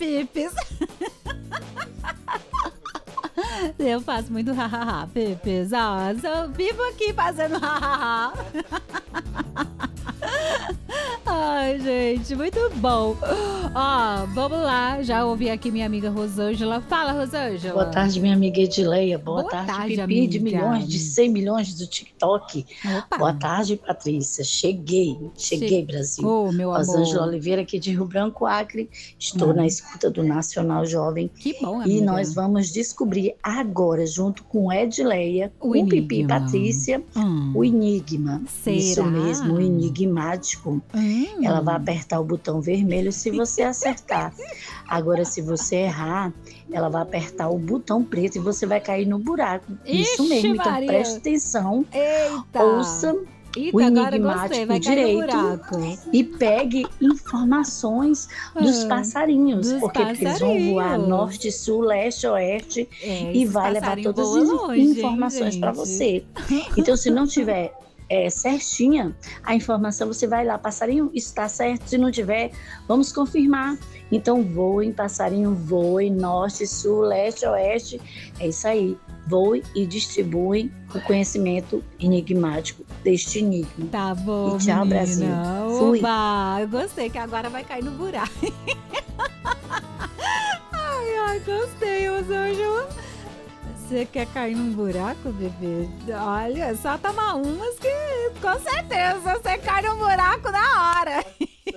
Pipis. Eu faço muito hahaha, Pipis. Ó, eu vivo aqui fazendo hahaha. Ai, gente, muito bom. Ó, vamos lá. Já ouvi aqui minha amiga Rosângela. Fala, Rosângela. Boa tarde, minha amiga Edileia. Boa tarde, tarde, Pipi, amiga. de milhões, de 100 milhões do TikTok. Opa. Boa tarde, Patrícia. Cheguei, Brasil. Oh, meu amor. Rosângela Oliveira, aqui de Rio Branco, Acre. Estou na escuta do Nacional Jovem. Que bom, amiga. E nós vamos descobrir agora, junto com Edileia, com Pipi e Patrícia, o Enigma. Será? Isso mesmo, o enigmático. Ela vai apertar o botão vermelho se você acertar. Agora, se você errar, ela vai apertar o botão preto e você vai cair no buraco. Isso Ixi, mesmo, então Maria. preste atenção. Eita. Ouça o enigmático direito e pegue informações dos passarinhos, porque eles vão voar norte, sul, leste, oeste e vai levar todas as informações para você. Então, se não tiver certinha a informação, você vai lá, passarinho, isso está certo? Se não tiver, vamos confirmar. Então, voem, passarinho, voe, norte, sul, leste, oeste. É isso aí. Voe e distribui o conhecimento enigmático deste enigma. Tá bom, e tchau, menina. Brasil. Fui. Oba, eu gostei que agora vai cair no buraco. Ai, gostei, Rosângela. Você quer cair num buraco, bebê? Olha, só tomar umas que com certeza você cai num buraco na hora.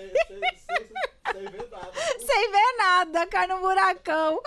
Sem ver nada, cai num buracão.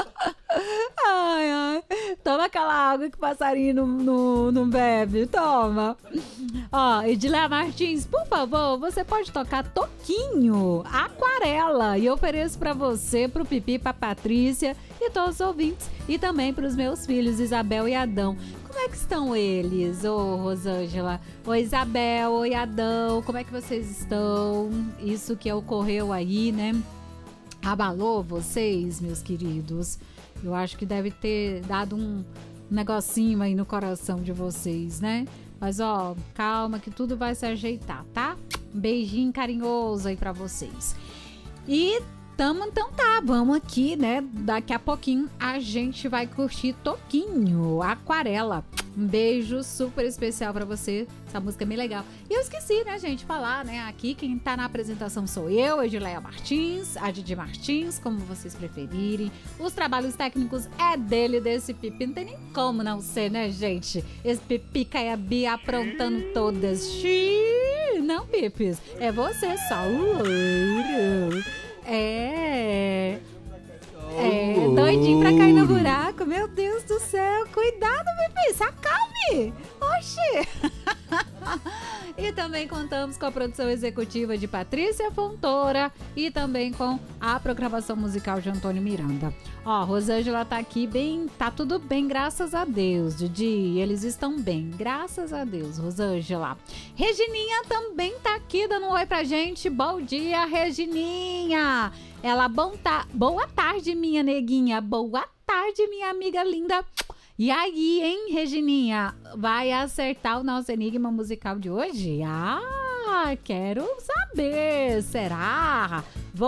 Ai. Toma aquela água que o passarinho não bebe. Toma. Ó, Edileia Martins, por favor, você pode tocar Toquinho, Aquarela. E eu ofereço pra você, pro Pipi, pra Patrícia e todos os ouvintes. E também pros meus filhos, Isabel e Adão. Como é que estão eles, ô Rosângela? Oi, Isabel, oi, Adão, como é que vocês estão? Isso que ocorreu aí, né? Abalou vocês, meus queridos? Eu acho que deve ter dado um negocinho aí no coração de vocês, né? Mas, ó, calma que tudo vai se ajeitar, tá? Um beijinho carinhoso aí pra vocês. E então tá, vamos aqui, né? Daqui a pouquinho a gente vai curtir Toquinho, Aquarela. Um beijo super especial pra você. Essa música é bem legal. E eu esqueci, né, gente, de falar, né? Aqui quem tá na apresentação sou eu, Edileia Martins, a Didi Martins, como vocês preferirem. Os trabalhos técnicos é dele, desse Pipi. Não tem nem como não ser, né, gente? Esse Pipi Caiabi aprontando todas. Xiii, não, Pipis. É você só. Doidinho pra cair no buraco. Meu Deus do céu. Cuidado, Pipi. Se acalme. Oxi. E também contamos com a produção executiva de Patrícia Fontoura e também com a programação musical de Antônio Miranda. Ó, Rosângela tá aqui tá tudo bem, graças a Deus, Didi. Eles estão bem, graças a Deus, Rosângela. Regininha também tá aqui dando um oi pra gente. Bom dia, Regininha. Ela, boa tarde, minha neguinha. Boa tarde, minha amiga linda. E aí, hein, Regininha? Vai acertar o nosso enigma musical de hoje? Ah, quero saber. Será?